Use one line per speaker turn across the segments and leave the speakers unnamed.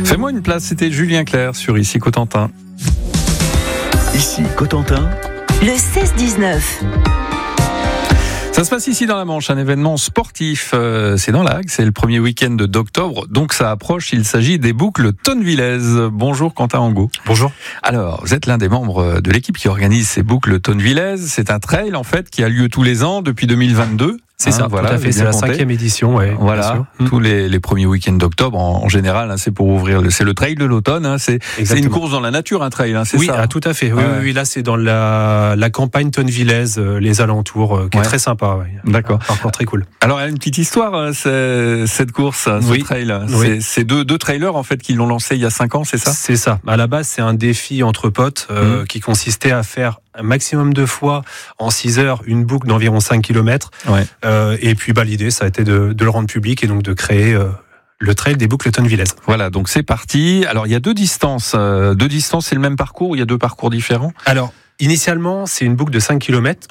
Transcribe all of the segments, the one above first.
Fais-moi une place, c'était Julien Clerc sur Ici Cotentin.
Ici Cotentin,
le 16-19.
Ça se passe ici dans la Manche, un événement sportif. C'est dans l'Agde, c'est le premier week-end d'octobre, donc ça approche. Il s'agit des boucles Tonnevillaise. Bonjour Quentin Angot.
Bonjour.
Alors, vous êtes l'un des membres de l'équipe qui organise ces boucles Tonnevillaise. C'est un trail en fait qui a lieu tous les ans depuis 2022.
C'est ça,
voilà,
tout à fait. C'est la 5e édition, ouais.
Voilà, tous les premiers week-ends d'octobre en général, c'est pour ouvrir. C'est le trail de l'automne. C'est une course dans la nature, un trail. C'est ça.
Oui, tout à fait. Oui, là, c'est dans la campagne Tonnevillaise, les alentours, qui est très sympa. Ouais.
D'accord.
Par contre, très cool.
Alors, il y a une petite histoire, cette course, ce trail. C'est deux trailers en fait qui l'ont lancé il y a 5 ans, c'est ça ?
C'est ça. À la base, c'est un défi entre potes qui consistait à faire un maximum de fois en 6 heures une boucle d'environ 5 km. Ouais. Et puis l'idée, ça a été de le rendre public et donc de créer le trail des boucles Tonnevillaise.
Voilà, donc c'est parti. Alors il y a deux distances. C'est le même parcours ou il y a deux parcours différents ?
Alors, initialement, c'est une boucle de 5 km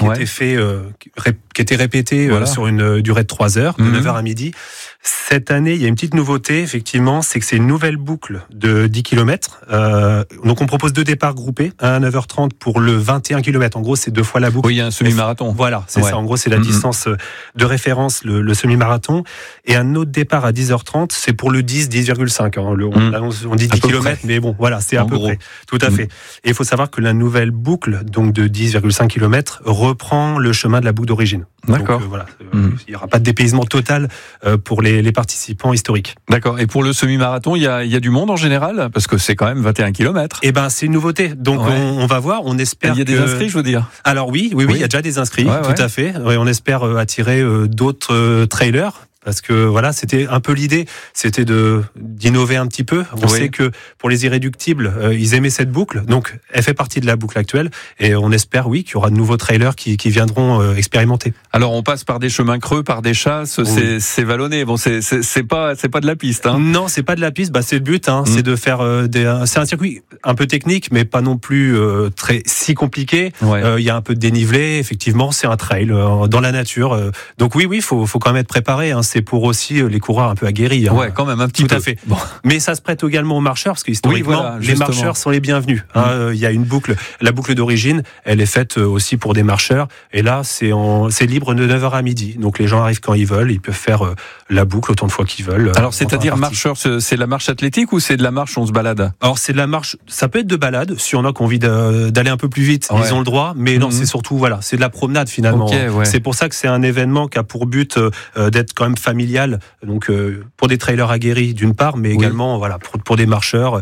qui était répétée sur une durée de 3 heures, de 9h à midi. Cette année, il y a une petite nouveauté, effectivement, c'est que c'est une nouvelle boucle de 10 km. Donc on propose 2 départs groupés, un à 9h30 pour le 21 km. En gros, c'est 2 fois la boucle.
Oui, il y a un semi-marathon.
Voilà, c'est ça. En gros, c'est la distance de référence, le semi-marathon. Et un autre départ à 10h30, c'est pour le 10,5. On dit 10 km, mais bon, voilà, c'est à peu près. Tout à fait. Et il faut savoir que la nouvelle boucle, donc de 10,5 km, reprend le chemin de la boucle d'origine.
D'accord.
Donc, il n'y aura pas de dépaysement total pour les participants historiques.
D'accord. Et pour le semi-marathon, il y a du monde en général ? Parce que c'est quand même 21 km.
Eh ben, c'est une nouveauté. Donc, on va voir. On espère
il y a des inscrits, je veux dire.
Alors oui, il y a déjà des inscrits, tout à fait. Ouais, on espère attirer d'autres trailers. Parce que c'était un peu l'idée, c'était d'innover un petit peu. On sait que pour les irréductibles, ils aimaient cette boucle, donc elle fait partie de la boucle actuelle, et on espère qu'il y aura de nouveaux trailers qui viendront expérimenter.
Alors on passe par des chemins creux, par des chasses, c'est vallonné. Bon, c'est pas de la piste.
Non, c'est pas de la piste. C'est le but, c'est de faire c'est un circuit un peu technique, mais pas non plus si compliqué. Il y a un peu de dénivelé, effectivement, c'est un trail dans la nature. Donc oui, faut quand même être préparé. C'est pour aussi les coureurs un peu aguerris.
Ouais, quand même un petit peu.
Tout à fait. Bon. Mais ça se prête également aux marcheurs, parce que historiquement, les marcheurs sont les bienvenus. Il y a une boucle, la boucle d'origine, elle est faite aussi pour des marcheurs. Et là, c'est libre de 9h à midi. Donc les gens arrivent quand ils veulent, ils peuvent faire la boucle autant de fois qu'ils veulent.
Alors c'est-à-dire marcheur, c'est la marche athlétique ou c'est de la marche on se balade ?
Alors c'est de la marche, ça peut être de balade, si on a envie d'aller un peu plus vite, ils ont le droit. Mais non, c'est surtout c'est de la promenade finalement. C'est pour ça que c'est un événement qui a pour but d'être quand même familial, donc pour des trailers aguerris d'une part, mais également pour des marcheurs,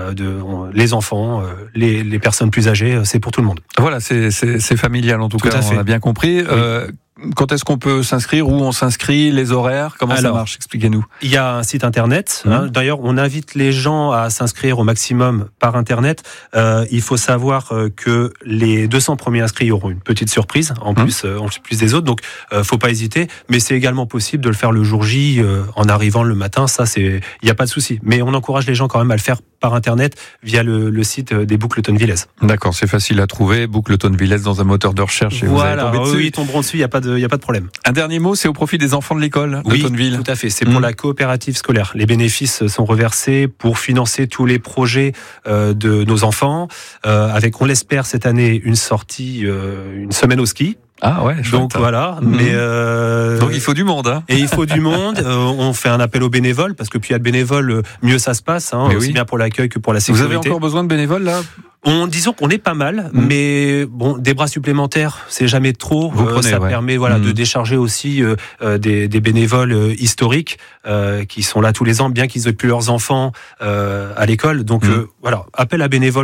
les enfants, les personnes plus âgées, c'est pour tout le monde.
Voilà, c'est familial en tout cas, on a bien compris. Quand est-ce qu'on peut s'inscrire ? Où on s'inscrit ? Les horaires ? Comment ça marche ? Expliquez-nous.
Il y a un site internet. D'ailleurs, on invite les gens à s'inscrire au maximum par internet. Il faut savoir que les 200 premiers inscrits auront une petite surprise en plus des autres. Donc, faut pas hésiter. Mais c'est également possible de le faire le jour J en arrivant le matin. Ça, il n'y a pas de souci. Mais on encourage les gens quand même à le faire par internet via le site des boucles Tonnevillaise.
D'accord, c'est facile à trouver. Boucle Tonnevillaise dans un moteur de recherche. Et
voilà, ils tomberont dessus. Il n'y a pas de problème.
Un dernier mot, c'est au profit des enfants de l'école de Tonneville.
Tout à fait. C'est pour la coopérative scolaire. Les bénéfices sont reversés pour financer tous les projets de nos enfants. Avec, on l'espère, cette année, une sortie, une semaine au ski.
Ah ouais,
donc voilà. Mais
donc il faut du monde.
Et il faut du monde. On fait un appel aux bénévoles parce que plus il y a de bénévoles, mieux ça se passe. Aussi bien pour l'accueil que pour la sécurité.
Vous avez encore besoin de bénévoles là ?
Disons qu'on est pas mal, mais bon, des bras supplémentaires, c'est jamais trop. Ça permet de décharger aussi des bénévoles historiques qui sont là tous les ans, bien qu'ils aient plus leurs enfants à l'école. Donc appel à bénévoles